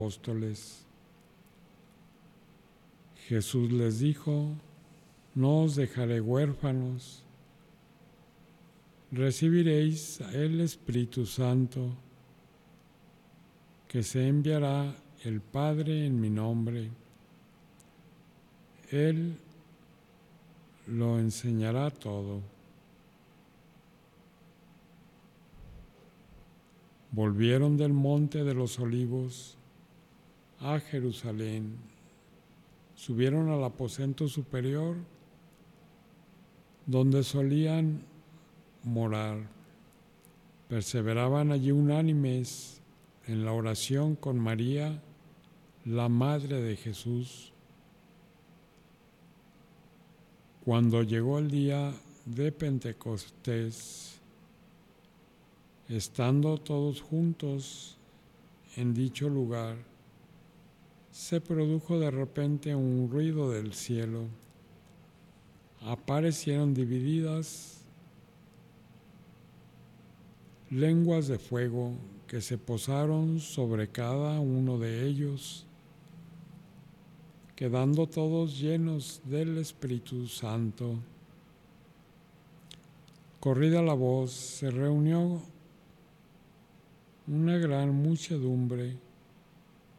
apóstoles. Jesús les dijo: no os dejaré huérfanos, recibiréis el Espíritu Santo, que se enviará el Padre en mi nombre. Él lo enseñará todo. Volvieron del monte de los Olivos a Jerusalén. Subieron al aposento superior donde solían morar. Perseveraban allí unánimes en la oración con María, la madre de Jesús. Cuando llegó el día de Pentecostés, estando todos juntos en dicho lugar, se produjo de repente un ruido del cielo. Aparecieron divididas lenguas de fuego que se posaron sobre cada uno de ellos, quedando todos llenos del Espíritu Santo. Corrida la voz, se reunió una gran muchedumbre